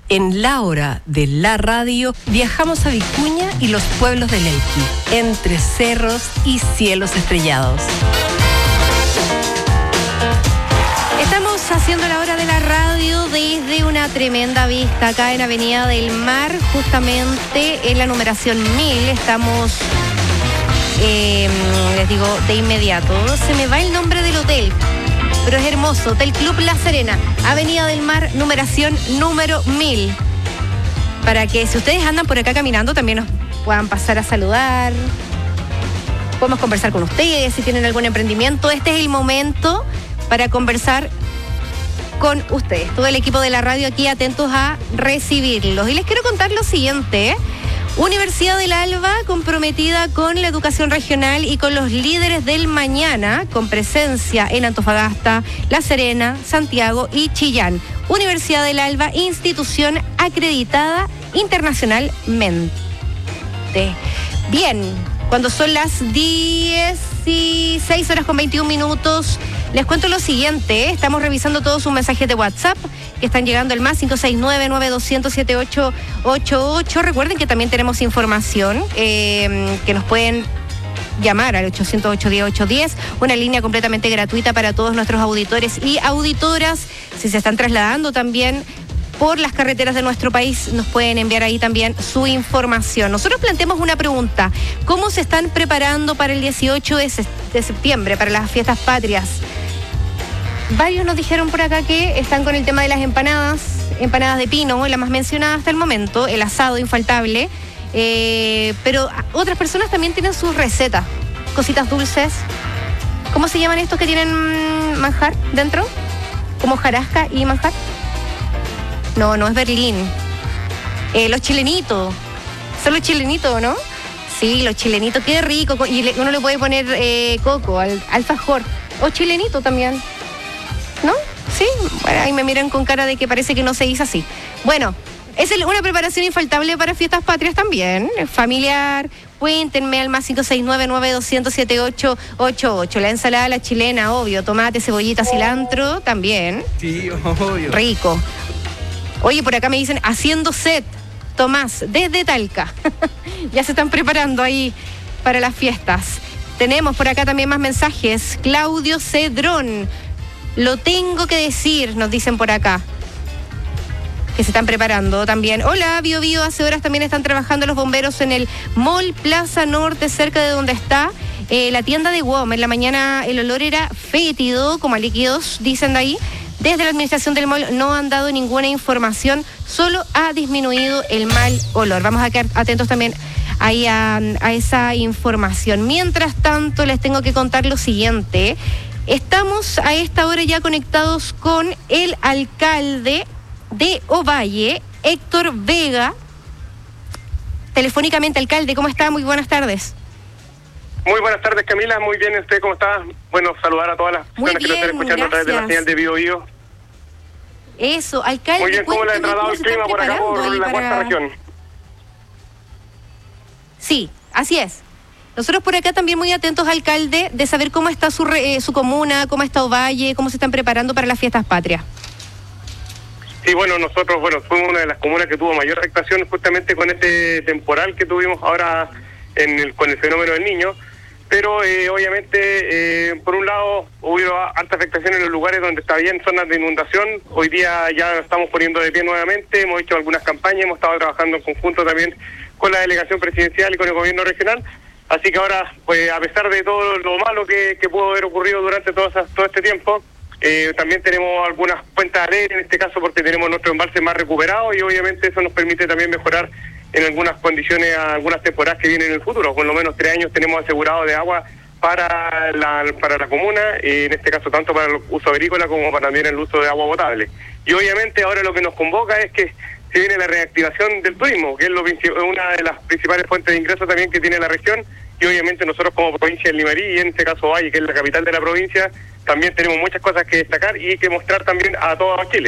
En la hora de la radio viajamos a Vicuña y los pueblos del Elqui, entre cerros y cielos estrellados. Estamos haciendo la hora de la radio desde una tremenda vista acá en Avenida del Mar, justamente en la numeración 1000. Estamos, les digo de inmediato, se me va el nombre del hotel, pero es hermoso. Hotel Club La Serena, Avenida del Mar, numeración número 1000. Para que si ustedes andan por acá caminando, también nos puedan pasar a saludar. Podemos conversar con ustedes si tienen algún emprendimiento. Este es el momento para conversar con ustedes. Todo el equipo de la radio aquí atentos a recibirlos. Y les quiero contar lo siguiente. Universidad del Alba comprometida con la educación regional y con los líderes del mañana, con presencia en Antofagasta, La Serena, Santiago y Chillán. Universidad del Alba, institución acreditada internacionalmente. Bien, cuando son las 16 horas con 21 minutos, les cuento lo siguiente. Estamos revisando todos sus mensajes de WhatsApp que están llegando al más 569-9200-7888. Recuerden que también tenemos información que nos pueden llamar al 808-10-810, una línea completamente gratuita para todos nuestros auditores y auditoras. Si se están trasladando también por las carreteras de nuestro país, nos pueden enviar ahí también su información. Nosotros planteamos una pregunta: ¿cómo se están preparando para el 18 de septiembre, para las fiestas patrias? Varios nos dijeron por acá que están con el tema de las empanadas de pino, la más mencionada hasta el momento, el asado infaltable, pero otras personas también tienen sus recetas, cositas dulces. ¿Cómo se llaman estos que tienen manjar dentro? ¿Como jarasca y manjar? No es Berlín. Los chilenitos. ¿Son los chilenitos, no? Sí, los chilenitos, qué rico. Y uno le puede poner coco, alfajor. O chilenito también. ¿No? Sí. Bueno, ahí me miran con cara de que parece que no se dice así. Bueno, es una preparación infaltable para fiestas patrias también. Familiar. Cuéntenme al más 569-9200-7888. La ensalada, la chilena, obvio. Tomate, cebollita, cilantro, también. Sí, obvio. Rico. Oye, por acá me dicen, haciendo set, Tomás, desde Talca. Ya se están preparando ahí para las fiestas. Tenemos por acá también más mensajes. Claudio Cedrón, lo tengo que decir, nos dicen por acá, que se están preparando también. Hola, Bio Bio, hace horas también están trabajando los bomberos en el Mall Plaza Norte, cerca de donde está la tienda de WOM. En la mañana el olor era fétido, como a líquidos, dicen de ahí. Desde la administración del mall no han dado ninguna información, solo ha disminuido el mal olor. Vamos a quedar atentos también ahí a esa información. Mientras tanto, les tengo que contar lo siguiente. Estamos a esta hora ya conectados con el alcalde de Ovalle, Héctor Vega. Telefónicamente, alcalde, ¿cómo está? Muy buenas tardes. Muy buenas tardes, Camila. Muy bien, ¿usted cómo está? Bueno, saludar a todas las personas que nos están escuchando, gracias, a través de la señal de Bio Bio. Eso, alcalde. Muy bien, ¿cómo le ha tratado el clima por acá, por la cuarta región? Sí, así es. Nosotros por acá también muy atentos, alcalde, de saber cómo está su comuna, cómo está Ovalle, cómo se están preparando para las fiestas patrias. Sí, bueno, nosotros, fuimos una de las comunas que tuvo mayor afectación justamente con este temporal que tuvimos ahora con el fenómeno del Niño. Pero obviamente, por un lado, hubo alta afectación en los lugares donde está bien zonas de inundación. Hoy día ya estamos poniendo de pie nuevamente, hemos hecho algunas campañas, hemos estado trabajando en conjunto también con la delegación presidencial y con el gobierno regional. Así que ahora, pues a pesar de todo lo malo que pudo haber ocurrido durante todo este tiempo, también tenemos algunas cuentas alegres en este caso porque tenemos nuestro embalse más recuperado y obviamente eso nos permite también mejorar en algunas condiciones, algunas temporadas que vienen en el futuro. Por lo menos 3 años tenemos asegurado de agua para la comuna, en este caso tanto para el uso agrícola como para también el uso de agua potable. Y obviamente ahora lo que nos convoca es que se viene la reactivación del turismo, que es una de las principales fuentes de ingresos también que tiene la región, y obviamente nosotros como provincia del Limarí, y en este caso Valle, que es la capital de la provincia, también tenemos muchas cosas que destacar y que mostrar también a todo Chile.